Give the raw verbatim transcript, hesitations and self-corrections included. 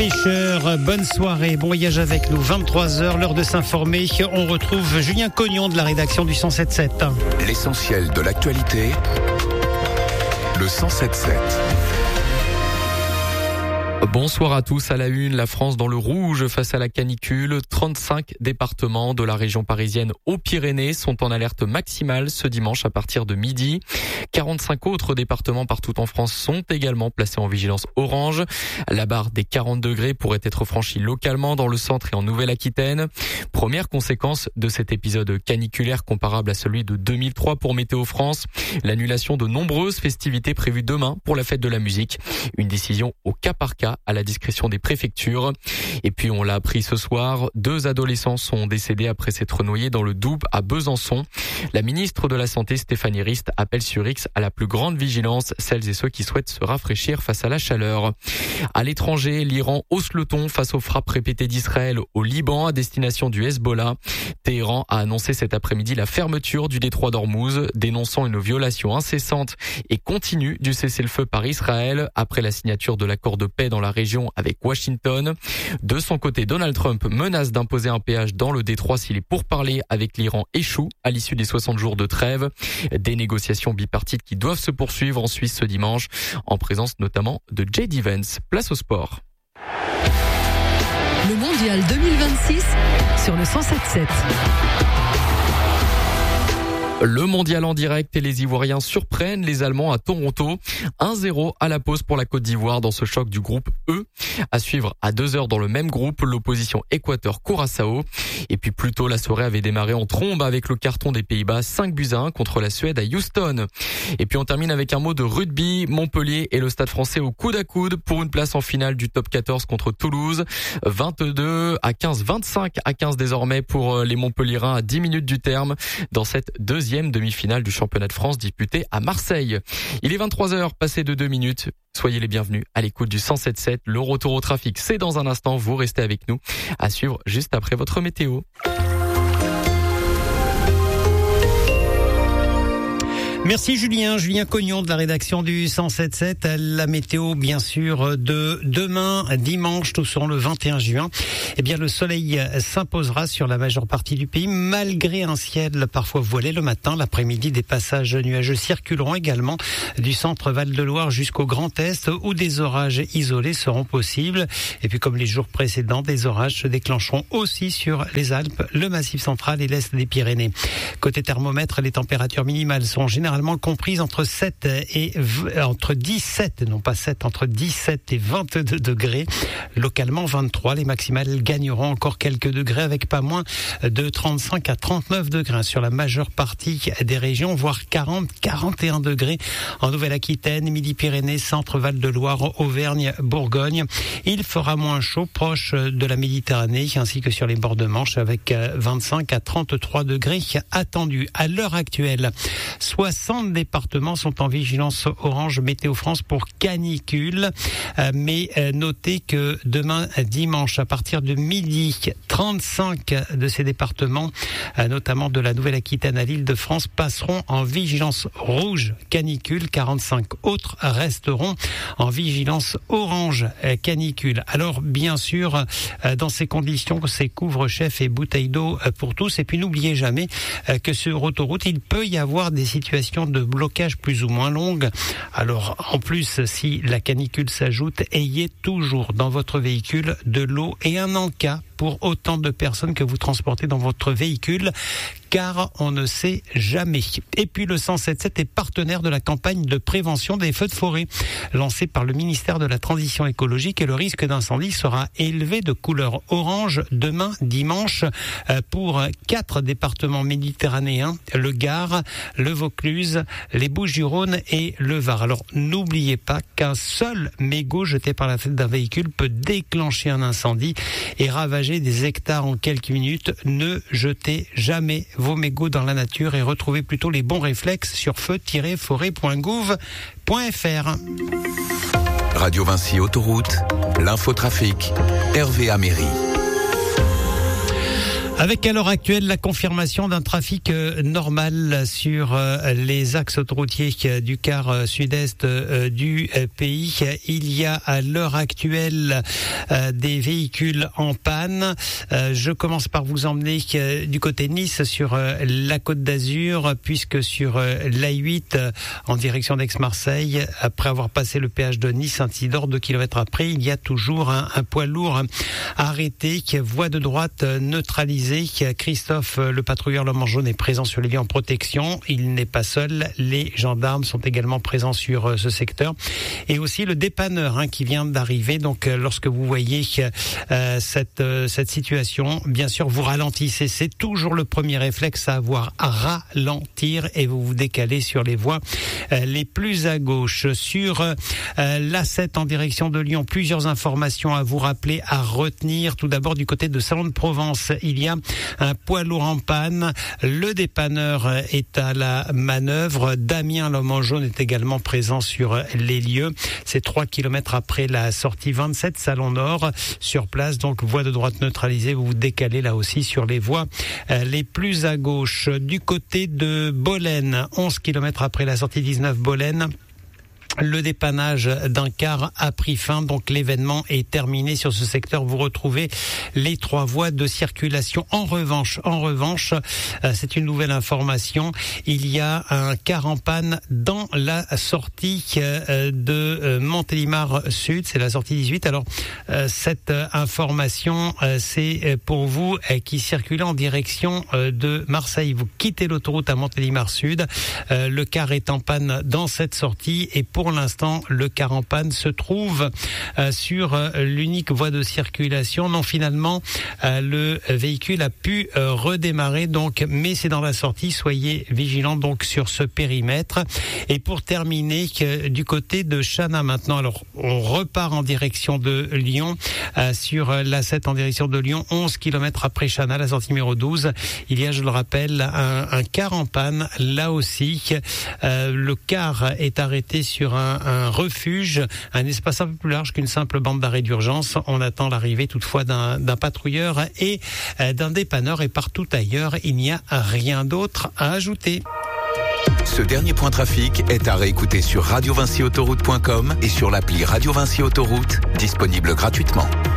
Pêcheurs, bonne soirée, bon voyage avec nous, vingt-trois heures, l'heure de s'informer. On retrouve Julien Cognon de la rédaction du cent sept sept. L'essentiel de l'actualité, le cent sept sept. Bonsoir à tous. À la une, la France dans le rouge face à la canicule. trente-cinq départements de la région parisienne aux Pyrénées sont en alerte maximale ce dimanche à partir de midi. quarante-cinq autres départements partout en France sont également placés en vigilance orange. La barre des quarante degrés pourrait être franchie localement dans le centre et en Nouvelle-Aquitaine. Première conséquence de cet épisode caniculaire comparable à celui de deux mille trois pour Météo France, l'annulation de nombreuses festivités prévues demain pour la fête de la musique. Une décision au cas par cas à la discrétion des préfectures. Et puis on l'a appris ce soir, deux adolescents sont décédés après s'être noyés dans le Doubs à Besançon. La ministre de la Santé, Stéphanie Rist, appelle sur X à la plus grande vigilance celles et ceux qui souhaitent se rafraîchir face à la chaleur. À l'étranger, l'Iran hausse le ton face aux frappes répétées d'Israël au Liban à destination du Hezbollah. Téhéran a annoncé cet après-midi la fermeture du détroit d'Ormuz, dénonçant une violation incessante et continue du cessez-le-feu par Israël après la signature de l'accord de paix dans la région avec Washington. De son côté, Donald Trump menace d'imposer un péage dans le détroit si les pourparlers avec l'Iran échouent à l'issue des soixante jours de trêve. Des négociations bipartites qui doivent se poursuivre en Suisse ce dimanche, en présence notamment de J D Vance. Place au sport. Le mondial deux mille vingt-six sur le cent sept sept. Le mondial en direct et les Ivoiriens surprennent les Allemands à Toronto. un zéro à la pause pour la Côte d'Ivoire dans ce choc du groupe E. À suivre à deux heures dans le même groupe, l'opposition Équateur-Curaçao. Et puis plus tôt, la soirée avait démarré en trombe avec le carton des Pays-Bas, cinq buts à un contre la Suède à Houston. Et puis on termine avec un mot de rugby. Montpellier et le Stade Français au coude à coude pour une place en finale du top quatorze contre Toulouse. vingt-deux à quinze, vingt-cinq à quinze désormais pour les Montpelliérains à dix minutes du terme dans cette deuxième demi-finale du championnat de France disputée à Marseille. Il est vingt-trois heures, passé de deux minutes. Soyez les bienvenus à l'écoute du cent sept sept. Le retour au trafic, c'est dans un instant. Vous restez avec nous. À suivre juste après votre météo. Merci Julien, Julien Cognon de la rédaction du cent sept sept. La météo bien sûr de demain dimanche, nous serons le vingt et un juin. Eh bien le soleil s'imposera sur la majeure partie du pays malgré un ciel parfois voilé le matin. L'après-midi, des passages nuageux circuleront également du centre Val-de-Loire jusqu'au Grand Est où des orages isolés seront possibles. Et puis comme les jours précédents, des orages se déclencheront aussi sur les Alpes, le Massif central et l'Est des Pyrénées. Côté thermomètre, les températures minimales seront généralement comprise entre sept et entre dix-sept, non pas sept, entre dix-sept et vingt-deux degrés. Localement vingt-trois, les maximales gagneront encore quelques degrés avec pas moins de trente-cinq à trente-neuf degrés sur la majeure partie des régions, voire quarante, quarante et un degrés en Nouvelle-Aquitaine, Midi-Pyrénées, Centre, Val-de-Loire, Auvergne, Bourgogne. Il fera moins chaud proche de la Méditerranée ainsi que sur les bords de Manche avec vingt-cinq à trente-trois degrés attendus. À l'heure actuelle, soixante départements sont en vigilance orange Météo France pour canicule. Euh, mais euh, notez que demain dimanche à partir de midi, trente-cinq de ces départements, euh, notamment de la Nouvelle-Aquitaine à l'Île-de-France, passeront en vigilance rouge canicule. quarante-cinq autres resteront en vigilance orange euh, canicule. Alors bien sûr, euh, dans ces conditions, c'est couvre-chef et bouteille d'eau euh, pour tous. Et puis n'oubliez jamais euh, que sur autoroute, il peut y avoir des situations de blocage plus ou moins longue. Alors, en plus, si la canicule s'ajoute, ayez toujours dans votre véhicule de l'eau et un en-cas pour autant de personnes que vous transportez dans votre véhicule, car on ne sait jamais. Et puis le cent sept sept est partenaire de la campagne de prévention des feux de forêt lancée par le ministère de la Transition écologique, et le risque d'incendie sera élevé de couleur orange demain dimanche pour quatre départements méditerranéens, le Gard, le Vaucluse, les Bouches-du-Rhône et le Var. Alors n'oubliez pas qu'un seul mégot jeté par la fenêtre d'un véhicule peut déclencher un incendie et ravager des hectares en quelques minutes. Ne jetez jamais vos mégots dans la nature et retrouvez plutôt les bons réflexes sur feu tiret forêt point gouv point f r. Radio Vinci Autoroute, l'infotrafic, Hervé Améry. Avec à l'heure actuelle la confirmation d'un trafic normal sur les axes autoroutiers du quart sud-est du pays. Il y a à l'heure actuelle des véhicules en panne. Je commence par vous emmener du côté Nice sur la Côte d'Azur, puisque sur l'A huit en direction d'Aix-Marseille, après avoir passé le péage de Nice-Saint-Isidore, deux kilomètres après, il y a toujours un, un poids lourd arrêté, voie de droite neutralisée. Christophe, le patrouilleur l'homme en jaune, est présent sur les lieux en protection. Il n'est pas seul. Les gendarmes sont également présents sur ce secteur. Et aussi le dépanneur hein, qui vient d'arriver. Donc, lorsque vous voyez euh, cette, euh, cette situation, bien sûr, vous ralentissez. C'est toujours le premier réflexe à avoir, à ralentir, et vous vous décalez sur les voies euh, les plus à gauche. Sur euh, l'A sept en direction de Lyon, plusieurs informations à vous rappeler, à retenir. Tout d'abord, du côté de Salon de Provence, il y a un poids lourd en panne. Le dépanneur est à la manœuvre. Damien, l'homme en jaune, est également présent sur les lieux. C'est trois kilomètres après la sortie vingt-sept Salon Nord. Sur place, donc, voie de droite neutralisée. Vous vous décalez là aussi sur les voies les plus à gauche. Du côté de Bolène, onze kilomètres après la sortie dix-neuf Bolène, le dépannage d'un car a pris fin, donc l'événement est terminé sur ce secteur. Vous retrouvez les trois voies de circulation. En revanche, en revanche, euh, c'est une nouvelle information. Il y a un car en panne dans la sortie euh, de euh, Montélimar Sud. C'est la sortie dix-huit. Alors, euh, cette euh, information, euh, c'est pour vous euh, qui circulez en direction euh, de Marseille. Vous quittez l'autoroute à Montélimar Sud. Euh, le car est en panne dans cette sortie, et pour Pour l'instant, le car en panne se trouve euh, sur euh, l'unique voie de circulation. Non, finalement, euh, le véhicule a pu euh, redémarrer, donc, mais c'est dans la sortie. Soyez vigilants donc sur ce périmètre. Et pour terminer, que, du côté de Chana maintenant, alors on repart en direction de Lyon euh, sur l'A sept en direction de Lyon, onze kilomètres après Chana, la sortie numéro douze. Il y a, je le rappelle, un, un car en panne. Là aussi, euh, le car est arrêté sur Un, un refuge, un espace un peu plus large qu'une simple bande d'arrêt d'urgence. On attend l'arrivée toutefois d'un, d'un patrouilleur et euh, d'un dépanneur, et partout ailleurs, il n'y a rien d'autre à ajouter. Ce dernier point trafic est à réécouter sur radio vinci autoroute point com et sur l'appli Radio Vinci Autoroute, disponible gratuitement.